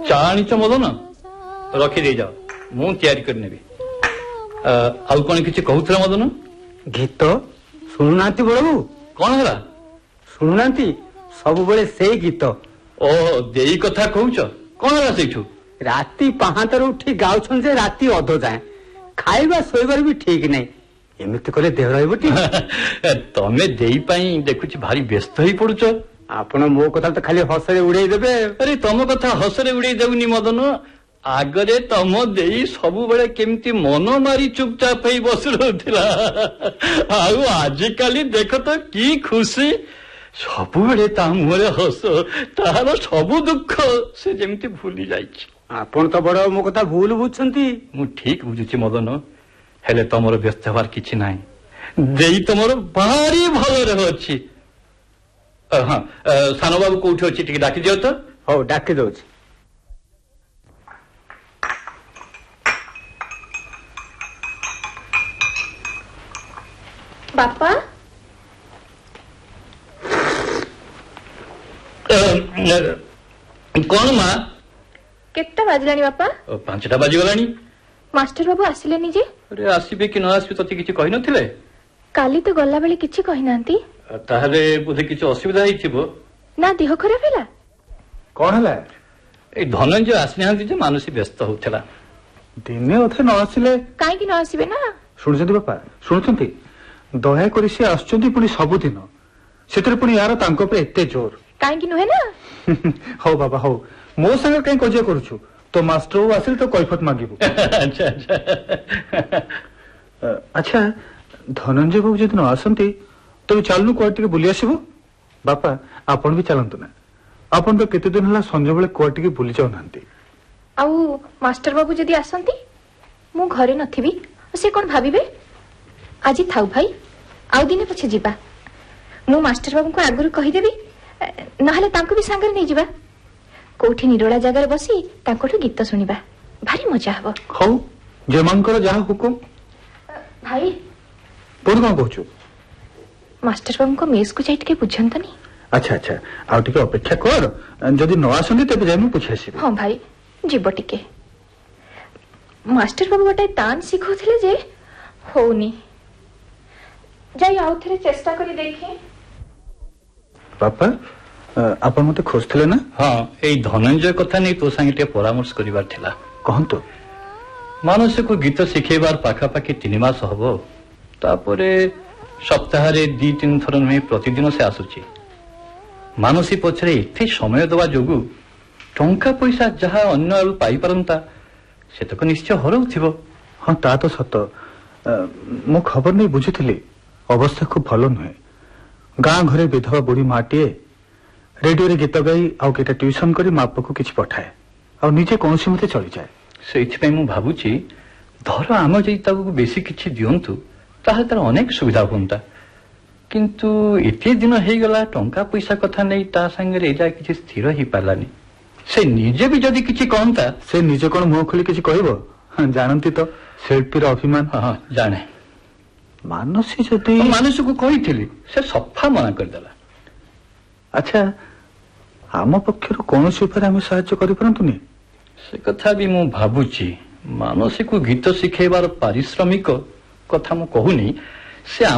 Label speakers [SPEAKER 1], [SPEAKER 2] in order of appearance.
[SPEAKER 1] ଚା ଆଣିଛ ମଦନ ରଖିଦେଇ ଯାଅ ମୁଁ ତିଆରି କରି ନେବି। ଆଉ କଣ କିଛି କହୁଥିଲା ମଦନ?
[SPEAKER 2] ଗୀତ ଶୁଣୁନାହାନ୍ତି ବଡବାବୁ?
[SPEAKER 1] କଣ ହେଲା?
[SPEAKER 2] ଶୁଣୁନାହାନ୍ତି ସବୁବେଳେ ସେଇ ଗୀତ।
[SPEAKER 1] ଓ ଦେଇ କଥା କହୁଛ? କଣ ହେଲା ସେଇଠୁ?
[SPEAKER 2] ରାତି 5ଟାରୁ ଉଠି ଗାଉଛନ୍ତି ଯେ ରାତି ଅଧ ଯାଏ। ଖାଇବା ଶୋଇବାର ବି ଠିକ ନାହିଁ। ଏମିତି କଲେ ଦେହ ରହିବ ଟି?
[SPEAKER 1] ତମେ ଦେଇ ପାଇଁ ଦେଖୁଛି ଭାରି ବ୍ୟସ୍ତ ହେଇ ପଡୁଛ।
[SPEAKER 2] ଆପଣ ମୋ କଥା ତ ଖାଲି ହସରେ ଉଡେଇ ଦେବେ।
[SPEAKER 1] ଆରେ ତମ କଥା ହସରେ ଉଡେଇ ଦେଉନି ମଦନ। ଆଗରେ ତମ ଦେଇ ସବୁବେଳେ କେମିତି ମନ ମାରି ଚୁପଚାପ ହେଇ ବସି ରହୁଥିଲା। ଆଉ ଆଜିକାଲି ଦେଖ ତ କି ଖୁସି। ସବୁବେଳେ ତା ମୁହଁରେ ହସ। ତାହାର ସବୁ ଦୁଃଖ ସେ ଯେମିତି ଭୁଲି ଯାଇଛି।
[SPEAKER 2] ଆପଣ ତ ବଡ ମୋ କଥା ଭୁଲ ବୁଝୁଛନ୍ତି।
[SPEAKER 1] ମୁଁ ଠିକ ବୁଝୁଛି ମଦନ, ହେଲେ ତମର ବ୍ୟସ୍ତ ହେବାର କିଛି ନାହିଁ। ଦେଇ ତମର ଭାରି ଭଲରେ ଅଛି। ହଁ ସାନ ବାବୁ କୋଉଠି ଅଛି ଟିକେ ଡାକି ଦିଅ ତ।
[SPEAKER 2] ହଉ ଡାକି ଦଉଛି।
[SPEAKER 3] ବାପା
[SPEAKER 1] କଣ ମା?
[SPEAKER 3] କେତେ ବାଜିଲାଣି ବାପା?
[SPEAKER 1] 5ଟା ବାଜିଗଲାଣି।
[SPEAKER 3] ମାଷ୍ଟର ବାବୁ ଆସିଲେନି ଯେ?
[SPEAKER 1] ଆରେ ଆସିବେ କି ନ ଆସିବେ ତତେ କିଛି କହିନଥିଲେ?
[SPEAKER 3] କାଲି ତ ଗଲାବେଳେ କିଛି କହିନାହାନ୍ତି।
[SPEAKER 1] ତାହେଲେ ବୋଧେ କିଛି ଅସୁବିଧା ହେଇଥିବ।
[SPEAKER 3] ନା ଦେହ ଖରାପ ହେଲା?
[SPEAKER 2] କଣ ହେଲା?
[SPEAKER 1] ଏଇ ଧନଞ୍ଜୟ ଆସିନାହାନ୍ତି ଯେ ମାନସୀ ବ୍ୟସ୍ତ ହଉଥିଲା।
[SPEAKER 2] ଦିନେ ଅଧେ ନ ଆସିଲେ
[SPEAKER 3] କାହିଁକି ନ ଆସିବେ ନା?
[SPEAKER 2] ଶୁଣୁଛନ୍ତି ବାପା ଶୁଣୁଛନ୍ତି? ଦୟାକରି ସେ ଆସୁଛନ୍ତି ପୁଣି ସବୁଦିନ, ସେଥିରେ ପୁଣି ୟାର ତାଙ୍କ ଉପରେ ଏତେ ଜୋର।
[SPEAKER 3] କାହିଁକି ନୁହେଁ ନା?
[SPEAKER 2] ହଉ ବାବା ହଉ, ମୋ ସାଙ୍ଗରେ କାହିଁ କଜିଆ କରୁଛୁ? ତ ମାଷ୍ଟର ବାବୁ ଆସିଲେ ତ କୈଫତ ମାଗିବୁ। ଆଚ୍ଛା ଧନଞ୍ଜୟ ବାବୁ ଯଦି ନ ଆସନ୍ତି ତେବେ ଚାଲୁନୁ କୁଆଡେ ଟିକେ ବୁଲି ଆସିବୁ। ବାପା ଆପଣ ବି ଚାଲନ୍ତୁ ନା, ଆପଣ ତ କେତେ ଦିନ ହେଲା ସଞ୍ଜବେଳେ କୁଆଡେ ଟିକେ ବୁଲି ଯାଉନାହାନ୍ତି।
[SPEAKER 3] ଆଉ ମାଷ୍ଟର ବାବୁ ଯଦି ଆସନ୍ତି, ମୁଁ ଘରେ ନଥିବି, ସେ କଣ ଭାବିବେ? ଆଜି ଥାଉ ଭାଇ, ଆଉ ଦିନେ ପଛେ ଯିବା। ମୁଁ ମାଷ୍ଟର ବାବୁଙ୍କୁ ଆଗରୁ କହିଦେବି, ନହେଲେ ତାଙ୍କୁ ବି ସାଙ୍ଗରେ ନେଇଯିବା। କୋଉଠି ନିରୋଳା ଜାଗାରେ ବସି ତାଙ୍କଠୁ ଗୀତ ଶୁଣିବା, ଭାରି ମଜା ହବ।
[SPEAKER 2] ହଉ ଯେମାନଙ୍କର ଯାହା ହୁକୁମ।
[SPEAKER 3] ଭାଇ
[SPEAKER 2] ପୁଣି କଣ କହୁଛୁ?
[SPEAKER 3] ମାଷ୍ଟର ବାବୁଙ୍କ ମେସ୍କୁ ଯାଇ ଟିକେ ବୁଝନ୍ତନି?
[SPEAKER 2] ଆଚ୍ଛା ଆଚ୍ଛା ଆଉ ଟିକେ ଅପେକ୍ଷା କର, ଯଦି ନ ଆସନ୍ତି ତେବେ ଯାଇ ମୁଁ ବୁଝି ଆସିବି।
[SPEAKER 3] ହଁ ଭାଇ ଯିବ ଟିକେ। ମାଷ୍ଟର ବାବୁ ଗୋଟେ ତାନ ଶିଖଉଥିଲେ ଯେ ହଉନି, ଯାଇ ଆଉ ଥରେ ଚେଷ୍ଟା କରି ଦେଖେ।
[SPEAKER 2] ବାପା ଆପଣ ମତେ ଖୋଜୁଥିଲେ ନା?
[SPEAKER 1] ହଁ ଏଇ ଧନଞ୍ଜୟ କଥା ନେଇ ତୋ ସାଙ୍ଗେ ଟିକେ ପରାମର୍ଶ କରିବାର ଥିଲା।
[SPEAKER 2] କହନ୍ତୁ।
[SPEAKER 1] ମାନସୀକୁ ଗୀତ ଶିଖେଇବାର ପାଖାପାଖି 3 ମାସ ହବ। ତାପରେ ସପ୍ତାହରେ 2-3 ଥର ନୁହେଁ ପ୍ରତିଦିନ ସେ ଆସୁଛି। ମାନସୀ ପଛରେ ଏତେ ସମୟ ଦେବା ଯୋଗୁ ଟଙ୍କା ପଇସା ଯାହା ଅନ୍ୟ ଆଡୁ ପାଇପାରନ୍ତା ସେତକ ନିଶ୍ଚୟ ହରଉଥିବ।
[SPEAKER 2] ହଁ ତା ତ ସତ। ମୁଁ ଖବର ନେଇ ବୁଝିଥିଲି ଅବସ୍ଥା ଖୁବ ଭଲ ନୁହେଁ। ଗାଁ ଘରେ ବିଧବା ବୁଢୀ ମାଟିଏ ରେଡିଓରେ ଗୀତ ଗାଇ ଆଉ କେତେ ଟ୍ୟୁସନ କରି ମା ପାଖକୁ କିଛି ପଠାଏ, ଆଉ ନିଜେ କୌଣସି ମତେ ଚଳିଯାଏ।
[SPEAKER 1] ସେଇଥିପାଇଁ ମୁଁ ଭାବୁଛି ଧର ଆମେ ଯଦି ତାକୁ ବେଶୀ କିଛି ଦିଅନ୍ତୁ ତାହେଲେ ତାର ଅନେକ ସୁବିଧା ହୁଅନ୍ତା। କିନ୍ତୁ ଏତେ ଦିନ ହେଇଗଲା ଟଙ୍କା ପଇସା କଥା ନେଇ ତା ସାଙ୍ଗରେ ଏଯାଏ କିଛି ସ୍ଥିର ହେଇପାରିଲାନି। ସେ ନିଜେ ବି ଯଦି କିଛି କହନ୍ତା।
[SPEAKER 2] ସେ ନିଜେ କଣ ମୁହଁ ଖୋଲି କିଛି କହିବ? ଜାଣନ୍ତି ତ ଶିଳ୍ପୀର ଅଭିମାନ।
[SPEAKER 1] ହଁ ଜାଣେ।
[SPEAKER 2] ମାନସୀ ଯଦି
[SPEAKER 1] ମାନସୀକୁ କହିଥିଲି, ସେ ସଫା ମନା କରିଦେଲା।
[SPEAKER 2] ଆଚ୍ଛା ଆମ ପକ୍ଷରୁ କୌଣସି ଉପାୟରେ ଆମେ ସାହାଯ୍ୟ କରିପାରନ୍ତୁନି?
[SPEAKER 1] ସେ କଥା ବି ମୁଁ ଭାବୁଛି। ମାନସୀକୁ ଗୀତ ଶିଖେଇବାର ପାରିଶ୍ରମିକ କଥା ମୁଁ କହୁନି, ସେ